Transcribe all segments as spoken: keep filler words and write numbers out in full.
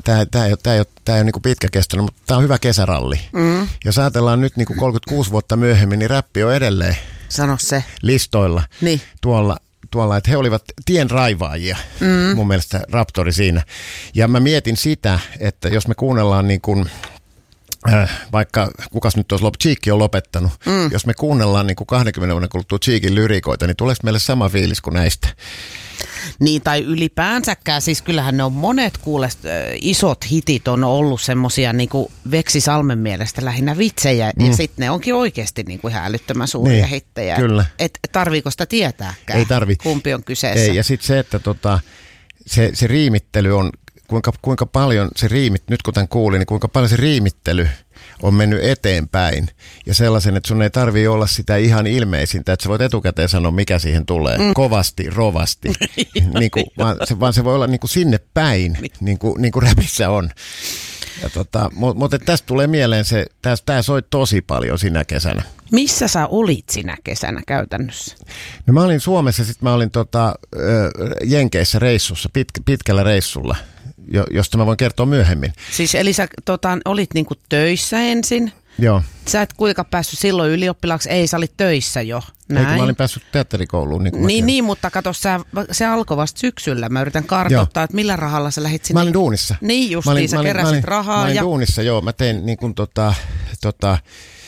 tämä, tämä ei ole, tämä ei ole, tämä ei ole niin pitkäkestoinen, mutta tämä on hyvä kesäralli. Mm. Jos ajatellaan nyt niin kuin kolmekymmentäkuusi vuotta myöhemmin, niin räppi on edelleen Sano se. listoilla Niin. tuolla, tuolla, että he olivat tien raivaajia, mm. mun mielestä Raptori siinä. Ja mä mietin sitä, että jos me kuunnellaan niin kuin, äh, vaikka kukas nyt olisi lopettanut, Cheekki on lopettanut, mm. jos me kuunnellaan niin kuin kaksikymmentä vuoden kuluttua Cheekin lyrikoita, niin tuleeko meille sama fiilis kuin näistä? Niin, tai ylipäänsäkään, siis kyllähän ne on monet kuule, isot hitit on ollut semmosia niinku Veksi Salmen mielestä lähinnä vitsejä, mm. ja sitten ne onkin oikeasti niinku ihan älyttömän suuria niin, hittejä. Kyllä. Et tarviiko sitä tietääkään, ei tarvi. Kumpi on kyseessä? Ei, ja sitten se, että tota, se, se riimittely on, kuinka, kuinka paljon se riimit, nyt kun tämän kuulin, niin kuinka paljon se riimittely on mennyt eteenpäin. Ja sellaisen, että sun ei tarvii olla sitä ihan ilmeisintä, että sä voit etukäteen sanoa, mikä siihen tulee. Mm. Kovasti, rovasti. niin kuin, vaan, se, vaan se voi olla niin kuin sinne päin, niin kuin, niin kuin räpissä on. Ja tota, mutta mut, tästä tulee mieleen se, tämä soi tosi paljon sinä kesänä. Missä sä olit sinä kesänä käytännössä? No mä olin Suomessa, sitten mä olin tota, Jenkeissä reissussa, pit, pitkällä reissulla, jo, josta mä voin kertoa myöhemmin. Siis eli sä tota, olit niinku töissä ensin? Joo. Sä et kuinka päässyt silloin ylioppilaaksi, ei sä olit töissä jo. Näin. Ei, kun mä olin päässyt teatterikouluun. Niin, niin, niin, mutta kato, sä, se alkoi vasta syksyllä. Mä yritän kartoittaa, että millä rahalla sä lähit sinne. Mä olin duunissa. Niin justiin, sä keräsit olin, rahaa. Mä olin ja... duunissa, joo. Mä tein niin kuin tota, tota,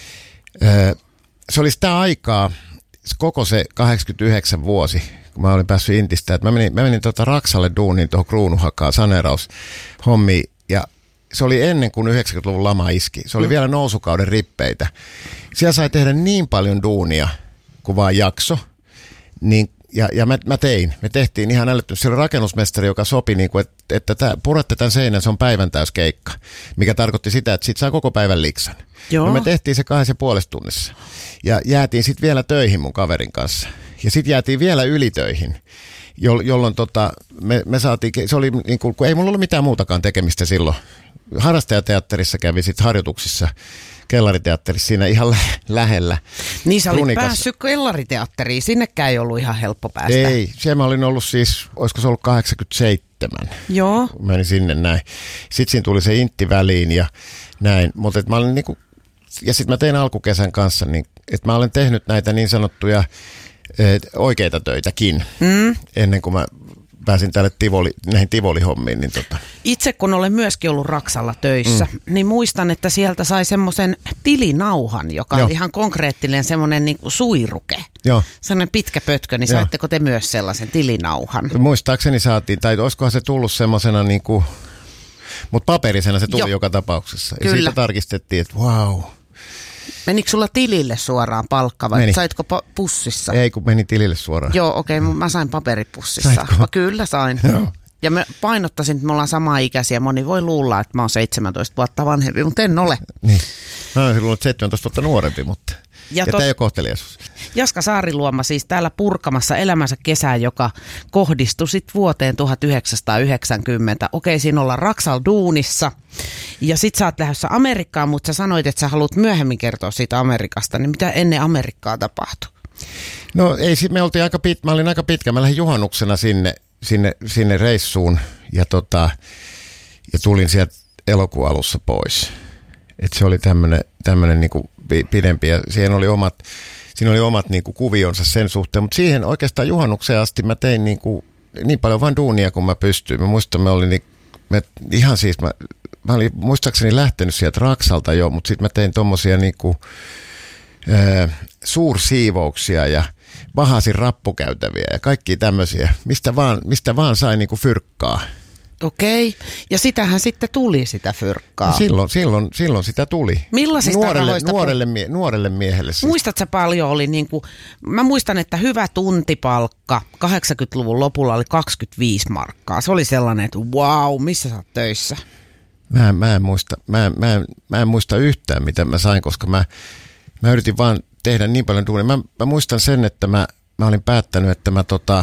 ö, se oli sitä aikaa, koko se kahdeksankymmentäyhdeksän vuosi, kun mä olin päässyt Intistä. Että mä menin, mä menin tota Raksalle duuniin tuohon Kruunuhakaan saneeraushommiin ja se oli ennen kuin yhdeksänkymmentäluvun lama iski. Se oli mm. vielä nousukauden rippeitä. Siellä sai tehdä niin paljon duunia kuin vaan jakso. Niin, ja ja mä, mä tein. Me tehtiin ihan älyttömästi. Siellä oli rakennusmestari, joka sopi, niin kuin, että, että tää, puratte tämän seinän, se on päivän täyskeikka. Mikä tarkoitti sitä, että sit saa koko päivän liksan. No me tehtiin se kahdessa ja puolessa tunnissa. Ja jäätiin sitten vielä töihin mun kaverin kanssa. Ja sitten jäätiin vielä ylitöihin. Jolloin tota, me, me saatiin, se oli niin kuin, kun ei mulla ollut mitään muutakaan tekemistä silloin. Harrastajateatterissa kävi sitten harjoituksissa, kellariteatterissa siinä ihan lä- lähellä. Niin sä olit Runikas. päässyt kellariteatteriin, sinnekään ei ollut ihan helppo päästä. Ei, siellä mä olin ollut siis, olisiko se ollut kahdeksankymmentäseitsemän. Joo. Menin sinne näin. Sitten siinä tuli se intti väliin ja näin. Mutta mä olin niinku, ja sitten mä tein alkukesän kanssa, niin, että mä olen tehnyt näitä niin sanottuja et, oikeita töitäkin, mm. ennen kuin mä pääsin tälle tivoli, näihin tivolihommiin. Niin tota. Itse kun olen myöskin ollut Raksalla töissä, mm. niin muistan, että sieltä sai semmoisen tilinauhan, joka Joo. on ihan konkreettinen semmoinen niin kuin suiruke. Joo. Sellainen pitkä pötkö, niin Joo. saitteko te myös sellaisen tilinauhan? Muistaakseni saatiin, tai olisikohan se tullut semmoisena niin kuin, mutta paperisena se tuli Joo. joka tapauksessa. Ja Kyllä. siitä tarkistettiin, että wow. Menikö sulla tilille suoraan palkka vai meni. Saitko pa- pussissa? Ei, kun meni tilille suoraan. Joo, okei, okay, mä sain paperipussissa. Saitko? Kyllä sain. Joo. Ja mä painottaisin, että me ollaan samaa ikäisiä. Moni voi luulla, että mä oon seitsemäntoista vuotta vanhempi, mutta en ole. Niin. Mä oon luullut seitsemäntoista vuotta nuorempi, mutta ja, ja tos... tämä ei ole kohteliaisuus. Jaska Saariluoma siis täällä purkamassa elämänsä kesää, joka kohdistui sitten vuoteen tuhatyhdeksänsataayhdeksänkymmentä. Okei, siinä ollaan Raksal duunissa. Ja sit sä oot lähdössä Amerikkaan, mutta sä sanoit, että sä haluat myöhemmin kertoa siitä Amerikasta. Niin mitä ennen Amerikkaa tapahtui? No ei, me oltiin aika pit, mä olin aika pitkä. Mä lähdin juhannuksena sinne, sinne, sinne reissuun ja, tota, ja tulin sieltä elokuun alussa pois. Et se oli tämmönen, tämmönen niinku pidempi ja siihen oli omat, siinä oli omat niinku kuvionsa sen suhteen. Mutta siihen oikeastaan juhannukseen asti mä tein niinku, niin paljon vain duunia kuin mä pystyin. Mä muistan, mä olin niin, mä, ihan siis, mä, mä olin muistaakseni lähtenyt sieltä Raksalta jo, mutta sitten mä tein tommosia niinku, ää, suursiivouksia ja vahasin rappukäytäviä ja kaikkia tämmöisiä, mistä vaan, mistä vaan sai niinku fyrkkaa. Okei, ja sitähän sitten tuli sitä fyrkkaa. No silloin, silloin, silloin sitä tuli. Millaisista nuorelle, rahoista? Nuorelle, mie, nuorelle miehelle. Siis. Muistatko paljon oli niinku, mä muistan, että hyvä tuntipalkka kahdeksankymmentäluvun lopulla oli kaksikymmentäviisi markkaa. Se oli sellainen, että wow, missä sä oot töissä? Mä, mä, en muista, mä, mä, en, mä en muista yhtään, mitä mä sain, koska mä, mä yritin vaan tehdä niin paljon duunia. Mä, mä muistan sen, että mä, mä olin päättänyt, että mä tota,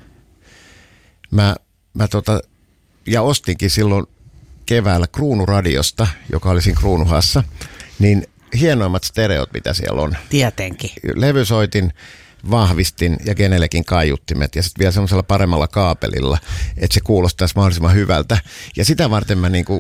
mä, mä tota, ja ostinkin silloin keväällä Kruunuradiosta, joka oli siinä Kruunuhassa, niin hienoimmat stereot, mitä siellä on. Tietenkin. Levysoitin, vahvistin ja Genelekin kaiuttimet ja sitten vielä semmoisella paremmalla kaapelilla, että se kuulostaisi mahdollisimman hyvältä. Ja sitä varten mä niinku